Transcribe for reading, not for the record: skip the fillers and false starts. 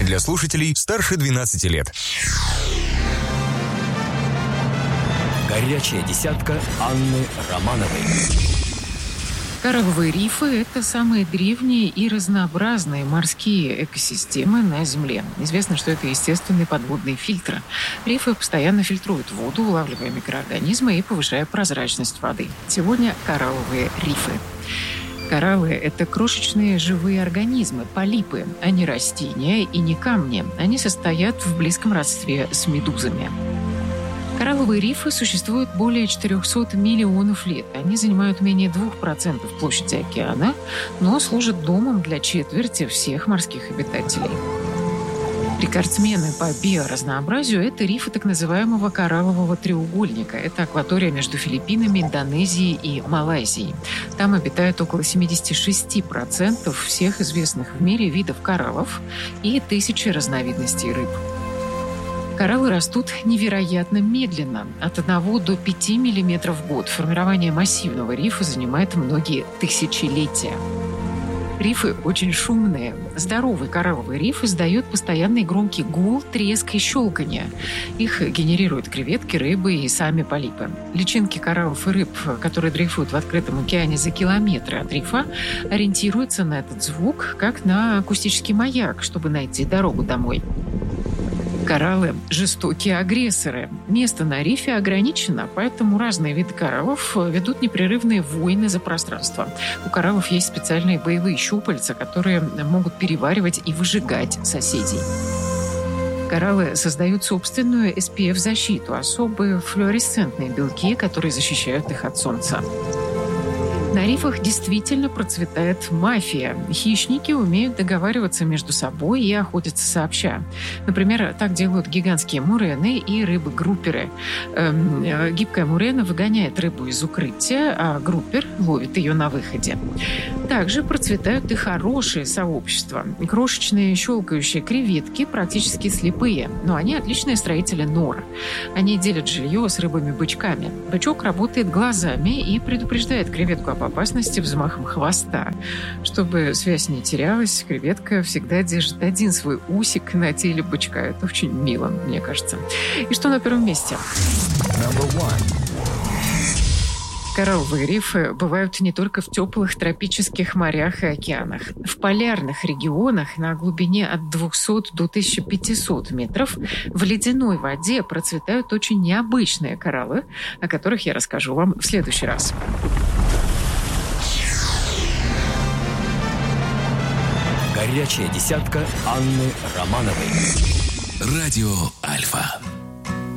Для слушателей старше 12 лет. Горячая десятка Анны Романовой. Коралловые рифы – это самые древние и разнообразные морские экосистемы на Земле. Известно, что это естественные подводные фильтры. Рифы постоянно фильтруют воду, улавливая микроорганизмы и повышая прозрачность воды. Сегодня коралловые рифы. Кораллы – это крошечные живые организмы, полипы, а не растения и не камни. Они состоят в близком родстве с медузами. Коралловые рифы существуют более 400 миллионов лет. Они занимают менее 2% площади океана, но служат домом для четверти всех морских обитателей. Рекордсмены по биоразнообразию – это рифы так называемого кораллового треугольника. Это акватория между Филиппинами, Индонезией и Малайзией. Там обитает около 76% всех известных в мире видов кораллов и тысячи разновидностей рыб. Кораллы растут невероятно медленно, от 1 до 5 мм в год. Формирование массивного рифа занимает многие тысячелетия. Рифы очень шумные. Здоровый коралловый риф издает постоянный громкий гул, треск и щелканье. Их генерируют креветки, рыбы и сами полипы. Личинки кораллов и рыб, которые дрейфуют в открытом океане за километры от рифа, ориентируются на этот звук, как на акустический маяк, чтобы найти дорогу домой. Кораллы – жестокие агрессоры. Место на рифе ограничено, поэтому разные виды кораллов ведут непрерывные войны за пространство. У кораллов есть специальные боевые щупальца, которые могут переваривать и выжигать соседей. Кораллы создают собственную SPF-защиту, особые флуоресцентные белки, которые защищают их от солнца. На рифах действительно процветает мафия. Хищники умеют договариваться между собой и охотиться сообща. Например, так делают гигантские мурены и рыбы-групперы. Гибкая мурена выгоняет рыбу из укрытия, а группер ловит ее на выходе. Также процветают и хорошие сообщества. Крошечные щелкающие креветки практически слепые, но они отличные строители нор. Они делят жилье с рыбами-бычками. Бычок работает глазами и предупреждает креветку об опасности взмахом хвоста. Чтобы связь не терялась, креветка всегда держит один свой усик на теле бычка. Это очень мило, мне кажется. И что на первом месте? Коралловые рифы бывают не только в теплых тропических морях и океанах. В полярных регионах на глубине от 200 до 1500 метров в ледяной воде процветают очень необычные кораллы, о которых я расскажу вам в следующий раз. Горячая десятка Анны Романовой. Радио Альфа.